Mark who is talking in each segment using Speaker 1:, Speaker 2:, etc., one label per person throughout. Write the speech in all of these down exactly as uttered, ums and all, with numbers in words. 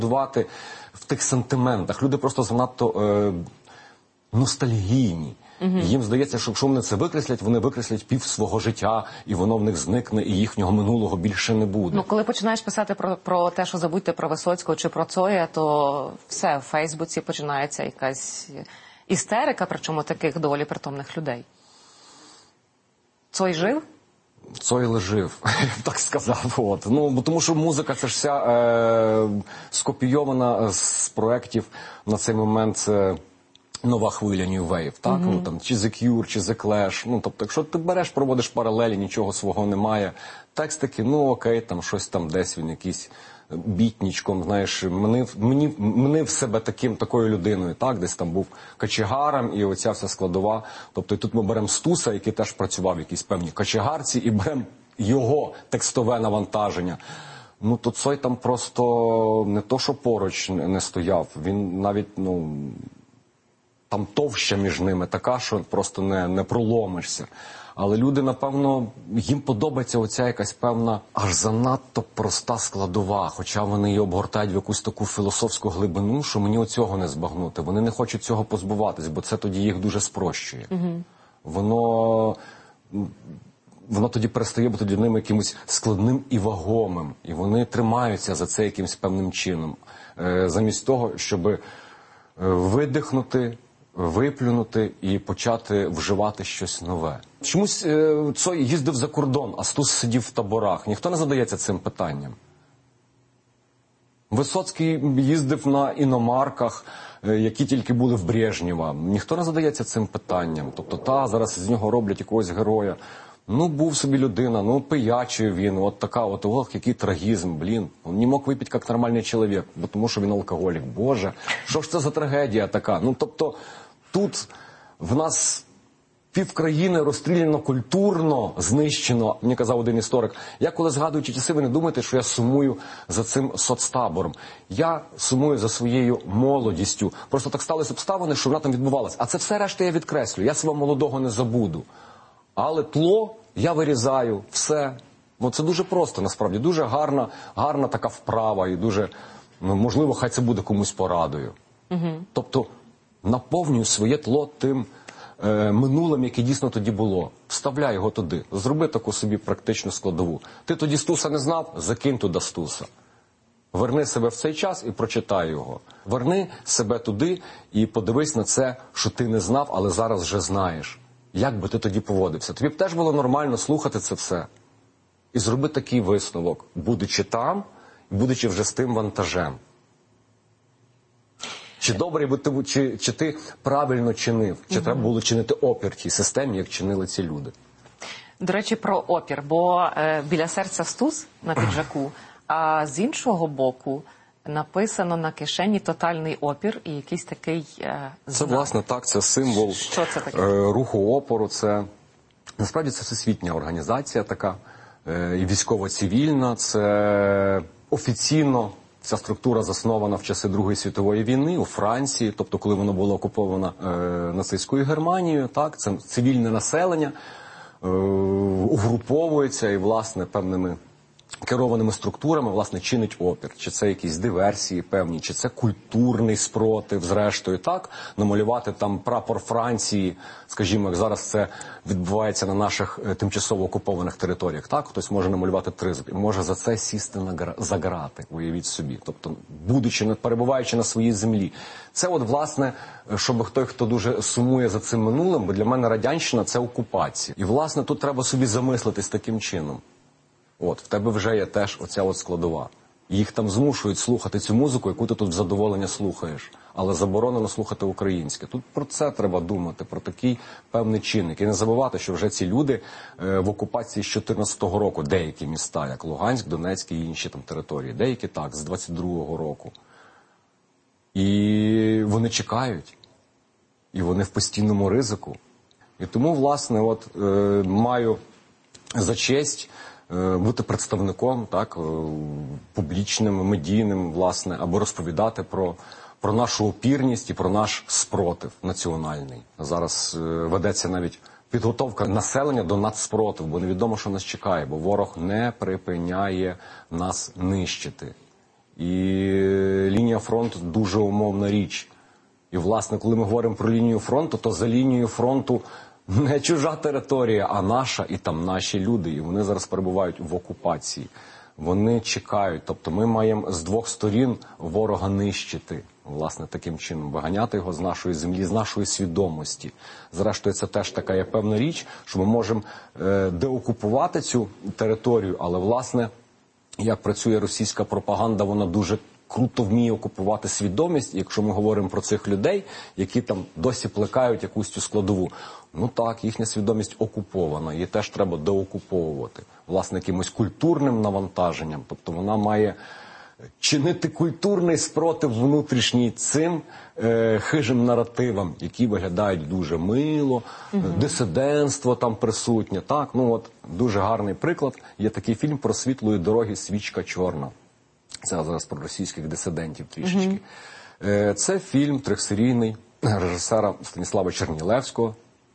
Speaker 1: Дувати в тих сентиментах. Люди просто занадто е, ностальгійні. Угу. І їм здається, що якщо вони це викреслять, вони викреслять пів свого життя, і воно в них зникне, і їхнього минулого більше не буде.
Speaker 2: Ну, коли починаєш писати про, про те, що забудьте про Висоцького чи про Цоя, то все, в Фейсбуці починається якась істерика, причому таких доволі притомних людей. Цой жив?
Speaker 1: Цой лежив, так сказав. От. Ну, бо тому що музика, це ж вся е, скопійована з проєктів на цей момент. Це нова хвиля New Wave, так? Mm-hmm. Ну, там, чи The Cure, чи The Clash. Ну, тобто, якщо ти береш, проводиш паралелі, нічого свого немає. Текстики, ну окей, там щось там десь він якийсь бітнічком, знаєш, мнив, мені, мнив себе таким, такою людиною, так? Десь там був качегаром, і оця вся складова. Тобто, і тут ми беремо Стуса, який теж працював в якійсь певній качегарці, і беремо його текстове навантаження. Ну, то Цой там просто не то, що поруч не стояв, він навіть, ну, там товща між ними така, що просто не, не проломишся. Але люди, напевно, їм подобається оця якась певна, аж занадто проста складова, хоча вони її обгортають в якусь таку філософську глибину, що мені оцього не збагнути. Вони не хочуть цього позбуватись, бо це тоді їх дуже спрощує. Угу. Воно... Воно тоді перестає бути для ними якимось складним і вагомим. І вони тримаються за це якимось певним чином. Е, замість того, щоб видихнути, виплюнути і почати вживати щось нове. Чомусь е, Цой їздив за кордон, а Стус сидів в таборах. Ніхто не задається цим питанням. Висоцький їздив на іномарках, е, які тільки були в Брежнєва. Ніхто не задається цим питанням. Тобто, та, зараз з нього роблять якогось героя. Ну, був собі людина, ну, пиячий він, от така, от, ох, який трагізм, блін. Он не мог випити, як нормальний чоловік, бо тому що він алкоголік. Боже, що ж це за трагедія така? Ну, тобто, тут в нас півкраїни розстріляно культурно, знищено, мені казав один історик. Я коли згадую ті часи, ви не думаєте, що я сумую за цим соцтабором. Я сумую за своєю молодістю. Просто так сталися обставини, що вона там відбувалася. А це все решта я відкреслю, я свого молодого не забуду. Але тло я вирізаю, все. Ну, це дуже просто, насправді. Дуже гарна, гарна така вправа і дуже, ну, можливо, хай це буде комусь порадою. Угу. Тобто, наповнюю своє тло тим е, минулим, яке дійсно тоді було. Вставляй його туди. Зроби таку собі практичну складову. Ти тоді Стуса не знав? Закинь туди Стуса. Верни себе в цей час і прочитай його. Верни себе туди і подивись на це, що ти не знав, але зараз вже знаєш. Як би ти тоді поводився? Тобі б теж було нормально слухати це все. І зроби такий висновок, будучи там, будучи вже з тим вантажем. Чи добре, чи, чи ти правильно чинив, чи угу. треба було чинити опір тій системі, як чинили ці люди.
Speaker 2: До речі, про опір, бо е, біля серця Стус на піджаку, а з іншого боку написано на кишені «Тотальний опір» і якийсь такий е, знак.
Speaker 1: Це, власне, так, це символ
Speaker 2: Що це таке?
Speaker 1: Е, руху опору. Це, насправді, це всесвітня організація така, е, і військово-цивільна. Це офіційно ця структура заснована в часи Другої світової війни у Франції, тобто коли вона була окупована е, нацистською Германією. Так, це цивільне населення е, угруповується і, власне, певними керованими структурами, власне, чинить опір. Чи це якісь диверсії певні, чи це культурний спротив, зрештою, так? Намалювати там прапор Франції, скажімо, як зараз це відбувається на наших е, тимчасово окупованих територіях, так? Хтось може намалювати тризуб і може за це сісти на гра... за грати, уявіть собі. Тобто, будучи, перебуваючи на своїй землі. Це от, власне, щоб той, хто дуже сумує за цим минулим, бо для мене радянщина – це окупація. І, власне, тут треба собі замислитись таким чином. От, в тебе вже є теж оця от складова. Їх там змушують слухати цю музику, яку ти тут в задоволення слухаєш. Але заборонено слухати українське. Тут про це треба думати, про такий певний чинник. І не забувати, що вже ці люди е, в окупації з чотирнадцятого року, деякі міста, як Луганськ, Донецьк і інші там території. Деякі так, з двадцять другого року. І вони чекають. І вони в постійному ризику. І тому, власне, от е, маю за честь бути представником, так, публічним, медійним, власне, або розповідати про, про нашу опірність і про наш спротив національний. Зараз ведеться навіть підготовка населення до нацспротиву, бо невідомо, що нас чекає, бо ворог не припиняє нас нищити. І лінія фронту дуже умовна річ. І, власне, коли ми говоримо про лінію фронту, то за лінією фронту не чужа територія, а наша, і там наші люди. І вони зараз перебувають в окупації. Вони чекають. Тобто ми маємо з двох сторін ворога нищити. Власне, таким чином, виганяти його з нашої землі, з нашої свідомості. Зрештою, це теж така є певна річ, що ми можемо е, деокупувати цю територію, але, власне, як працює російська пропаганда, вона дуже круто вміє окупувати свідомість. І якщо ми говоримо про цих людей, які там досі плекають якусь цю складову, ну так, їхня свідомість окупована, її теж треба деокуповувати. Власне, якимось культурним навантаженням. Тобто вона має чинити культурний спротив внутрішній цим е, хижим наративам, які виглядають дуже мило, угу. дисидентство там присутнє. Так, ну от дуже гарний приклад. Є такий фільм «Про світлої дороги. Свічка чорна». Це зараз про російських дисидентів трішечки. Угу. Е, це фільм трьохсерійний режисера Станіслава Чернілевського.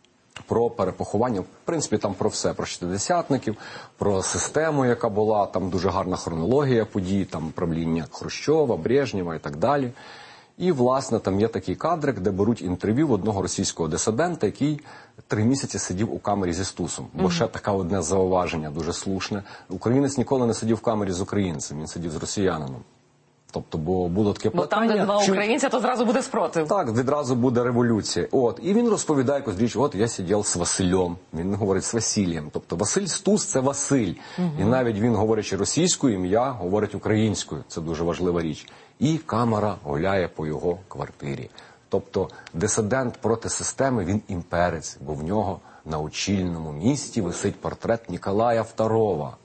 Speaker 1: Про перепоховання, в принципі, там про все, про шістдесятників, про систему, яка була, там дуже гарна хронологія подій, там правління Хрущова, Брежнєва і так далі. І, власне, там є такий кадрик, де беруть інтерв'ю одного російського дисидента, який три місяці сидів у камері зі Стусом. Бо ще таке одне зауваження, дуже слушне. Українець ніколи не сидів в камері з українцем, він сидів з росіянином. Тобто, бо було таке
Speaker 2: бо
Speaker 1: питання...
Speaker 2: Бо там, де два
Speaker 1: чи...
Speaker 2: українця, то зразу буде спротив.
Speaker 1: Так, відразу буде революція. От, і він розповідає якусь річ, от я сидів з Василем, він говорить з Василієм. Тобто Василь Стус – це Василь. Угу. І навіть він, говорячи російською, ім'я говорить українською. Це дуже важлива річ. І камера гуляє по його квартирі. Тобто дисидент проти системи, він імперець, бо в нього на очільному місці висить портрет Ніколая второго.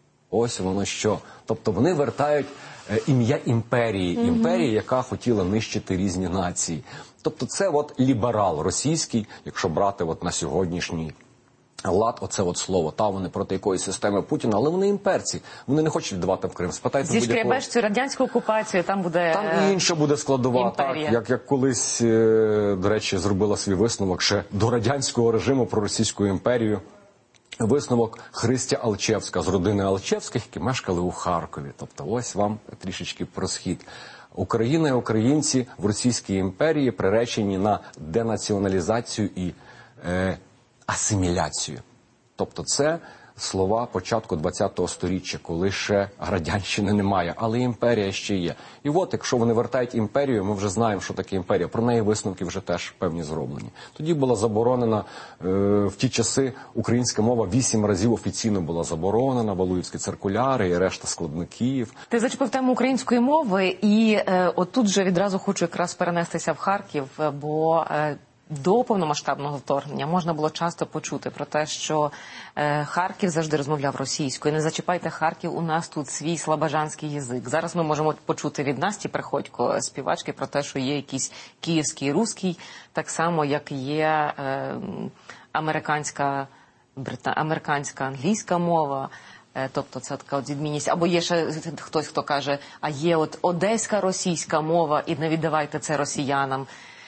Speaker 1: Ось воно що. Тобто вони вертають ім'я імперії, mm-hmm. імперії, яка хотіла нищити різні нації. Тобто це от ліберал російський, якщо брати от на сьогоднішній лад, оце от слово, та вони проти якоїсь системи Путіна, але вони імперці, вони не хочуть віддавати в Крим. Спитайте будь-якого...
Speaker 2: Зішкребеш цю радянську окупацію, там буде
Speaker 1: Там і інша буде складова, так, як, як колись, до речі, зробила свій висновок ще до радянського режиму про Російську імперію. Висновок Христя Алчевська з родини Алчевських, які мешкали у Харкові. Тобто ось вам трішечки про схід. Україна і українці в Російській імперії приречені на денаціоналізацію і е, асиміляцію. Тобто це слова початку ХХ століття, коли ще радянщини немає, але імперія ще є. І от, якщо вони вертають імперію, ми вже знаємо, що таке імперія. Про неї висновки вже теж певні зроблені. Тоді була заборонена, е, в ті часи українська мова вісім разів офіційно була заборонена, Валуївські циркуляри і решта складників.
Speaker 2: Ти зачепив тему української мови, і е, отут же відразу хочу якраз перенестися в Харків, бо... Е, До повномасштабного вторгнення можна було часто почути про те, що е, Харків завжди розмовляв російською. Не зачіпайте Харків, у нас тут свій слобожанський язик. Зараз ми можемо почути від Насті Приходько, співачки, про те, що є якийсь київський русський, так само, як є е, американська, брита, американська англійська мова. Е, тобто це така от відмінність. Або є ще хтось, хто каже, а є от одеська російська мова, і не віддавайте це росіянам.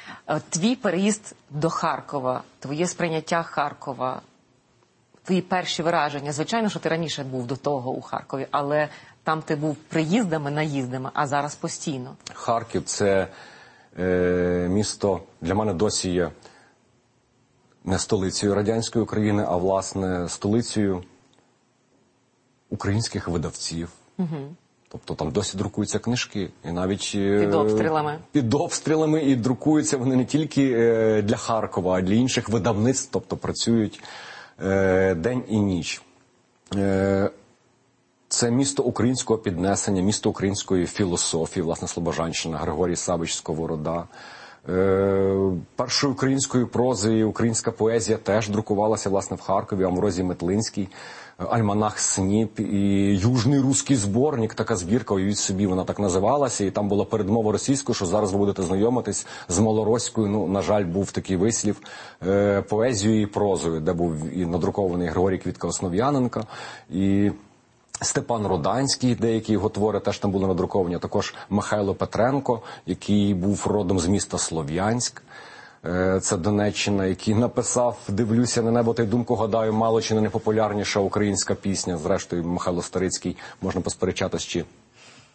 Speaker 2: Твій переїзд до Харкова, твоє сприйняття Харкова, твої перші враження. Звичайно, що ти раніше був до того у Харкові, але там ти був приїздами, наїздами, а зараз постійно.
Speaker 1: Харків – це е, місто, для мене досі є не столицею радянської України, а, власне, столицею українських видавців. Угу. Тобто там досі друкуються книжки, і навіть
Speaker 2: під обстрілами.
Speaker 1: Під обстрілами, і друкуються вони не тільки для Харкова, а для інших видавництв, тобто працюють день і ніч. Це місто українського піднесення, місто української філософії, власне, Слобожанщина, Григорій Савич Сковорода. Першою українською прозою українська поезія теж друкувалася, власне, в Харкові, Амврозій Метлинський. Альманах СНІП і Южний русський зборник, така збірка, уявіть собі, вона так називалася, і там була передмова російською, що зараз ви будете знайомитись з малороською, ну, на жаль, був такий вислів, е, поезією і прозою, де був і надрукований Григорій Квітка-Основ'яненко, і Степан Роданський, деякі його твори теж там були надруковані, а також Михайло Петренко, який був родом з міста Слов'янськ. Це Донеччина, який написав «Дивлюся на небо та й думку гадаю, мало чи не найпопулярніша українська пісня». Зрештою, Михайло Старицький, можна посперечатись, чи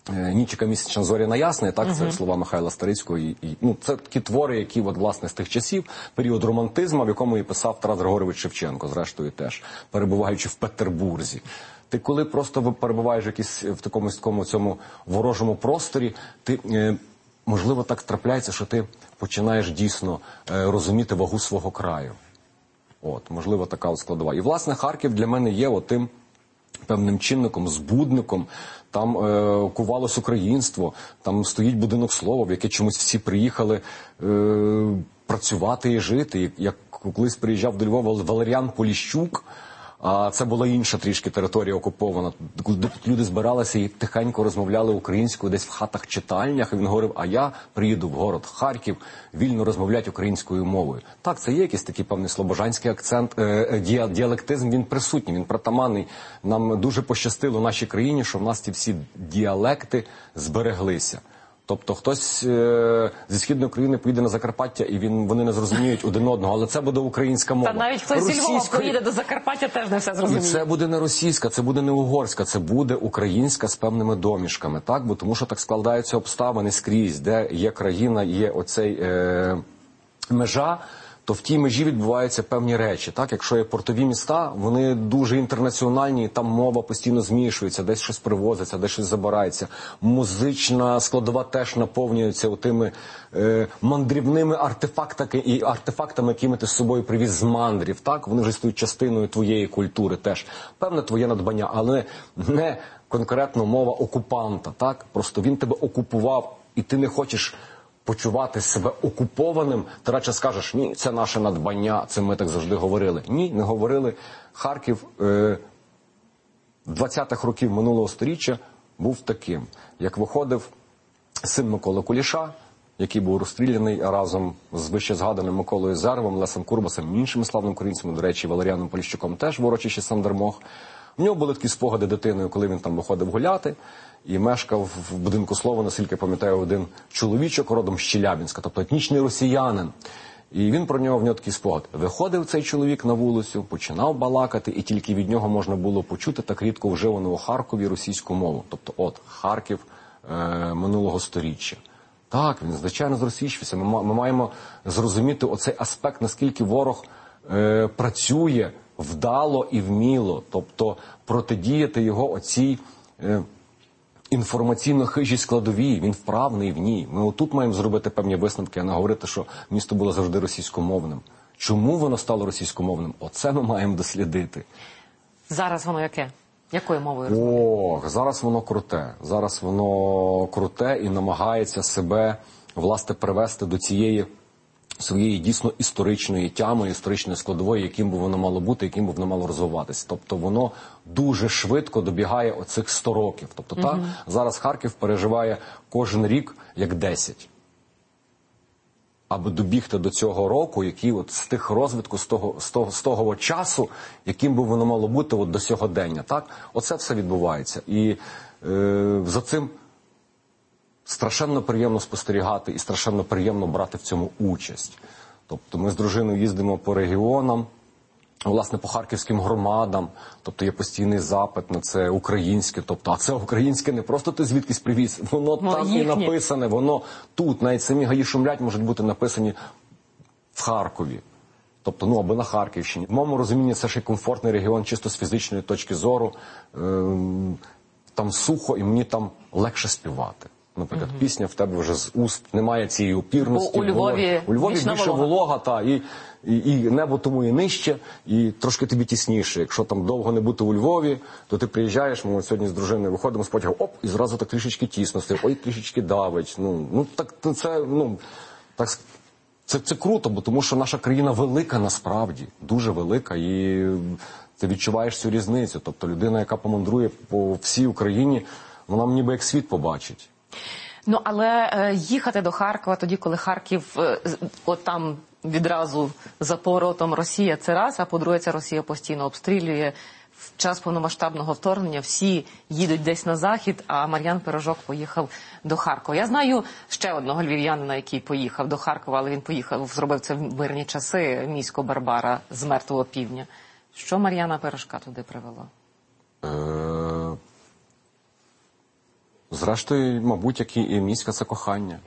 Speaker 1: Нічика місячна зоряна ясна, так, це слова Михайла Старицького. І, і, ну, це такі твори, які, от, власне, з тих часів, період романтизму, в якому і писав Тарас Григорович Шевченко, зрештою теж, перебуваючи в Петербурзі. Ти коли просто перебуваєш якісь в такому, такому цьому ворожому просторі, ти, е, можливо, так трапляється, що ти починаєш дійсно е, розуміти вагу свого краю. От, можливо, така от складова. І, власне, Харків для мене є отим певним чинником, збудником. Там е, кувалось українство, там стоїть будинок слова, в який чомусь всі приїхали е, працювати і жити. Як колись приїжджав до Львова Валеріан Поліщук, а це була інша трішки територія окупована, де люди збиралися і тихенько розмовляли українською десь в хатах-читальнях, і він говорив, а я приїду в город Харків вільно розмовляти українською мовою. Так, це є якийсь такий певний слобожанський акцент, е, діалектизм, він присутній, він притаманний. Нам дуже пощастило в нашій країні, що в нас ці всі діалекти збереглися. Тобто хтось е, зі Східної України поїде на Закарпаття, і він, вони не зрозуміють один одного, але це буде українська мова.
Speaker 2: Та навіть хтось зі Львова поїде до Закарпаття, теж не все зрозуміє.
Speaker 1: І це буде не російська, це буде не угорська, це буде українська з певними домішками, так? Бо тому що так складаються обставини скрізь, де є країна, є оцей е, межа, то в тій межі відбуваються певні речі. Так? Якщо є портові міста, вони дуже інтернаціональні, там мова постійно змішується, десь щось привозиться, десь щось забирається. Музична складова теж наповнюється тими е, мандрівними артефактами, і артефактами, якими ти з собою привіз з мандрів. Так? Вони вже стають частиною твоєї культури теж. Певне твоє надбання, але не конкретно мова окупанта. Так? Просто він тебе окупував, і ти не хочеш почувати себе окупованим, ти радше скажеш, ні, це наше надбання, це ми так завжди говорили. Ні, не говорили. Харків е, двадцятих років минулого сторіччя був таким. Як виходив син Миколи Куліша, який був розстріляний разом з вище згаданим Миколою Зервом, Лесем Курбасом, іншими славними українцями, до речі, Валеріаном Поліщуком теж в урочищі Сандермох. У нього були такі спогади дитиною, коли він там виходив гуляти і мешкав в будинку слова, наскільки пам'ятаю, один чоловічок родом з Челябінська, тобто етнічний росіянин. І він про нього, в нього такий спогад. Виходив цей чоловік на вулицю, починав балакати, і тільки від нього можна було почути так рідко вживану у Харкові російську мову. Тобто, от, Харків е, минулого сторіччя. Так, він, звичайно, зросійщився. Ми, ми маємо зрозуміти оцей аспект, наскільки ворог е, працює вдало і вміло, тобто протидіяти його оцій е, інформаційно-хижій складовій, він вправний в ній. Ми отут маємо зробити певні висновки, а не говорити, що місто було завжди російськомовним. Чому воно стало російськомовним? Оце ми маємо дослідити.
Speaker 2: Зараз воно яке? Якою мовою розмовляє?
Speaker 1: Ох, зараз воно круте. Зараз воно круте і намагається себе, власне, привести до цієї своєї дійсно історичної тями, історичної складової, яким би воно мало бути, яким би воно мало розвиватися. Тобто воно дуже швидко добігає оцих сто років. Тобто та, зараз Харків переживає кожен рік як десять. Аби добігти до цього року, який от з тих розвитку, з того, з того, з того часу, яким би воно мало бути от до сьогодення. Так? Оце все відбувається. І е, за цим страшенно приємно спостерігати і страшенно приємно брати в цьому участь. Тобто ми з дружиною їздимо по регіонам, власне, по харківським громадам, тобто є постійний запит на це українське, тобто, а це українське не просто ти звідкись привіз, воно
Speaker 2: ну,
Speaker 1: там
Speaker 2: їхні.
Speaker 1: І написане, воно тут, навіть самі гаї шумлять можуть бути написані в Харкові. Тобто, ну, аби на Харківщині. В моєму розумінні це ще й комфортний регіон, чисто з фізичної точки зору. Ем, там сухо і мені там легше співати. Наприклад, угу. пісня в тебе вже з уст, немає цієї опірності.
Speaker 2: У Львові,
Speaker 1: у Львові більше волога, волога та, і, і, і небо тому і нижче, і трошки тобі тісніше. Якщо там довго не бути у Львові, то ти приїжджаєш, ми сьогодні з дружиною виходимо з потягу, оп, і зразу так трішечки тісно стає, ой, трішечки давить. Ну, ну так це, ну, так, це, це круто, бо тому що наша країна велика насправді, дуже велика, і ти відчуваєш цю різницю. Тобто людина, яка помандрує по всій Україні, вона ніби як світ побачить.
Speaker 2: Ну, але е, їхати до Харкова тоді, коли Харків, е, от там відразу за поворотом Росія, це раз, а по-друге, ця Росія постійно обстрілює. В час повномасштабного вторгнення всі їдуть десь на захід, а Мар'ян Пирожок поїхав до Харкова. Я знаю ще одного львів'янина, який поїхав до Харкова, але він поїхав, зробив це в мирні часи, місько Барбара з Мертвого Півдня. Що Мар'яна Пирожка туди привело?
Speaker 1: Е... Зрештою, мабуть, як і міська, це кохання.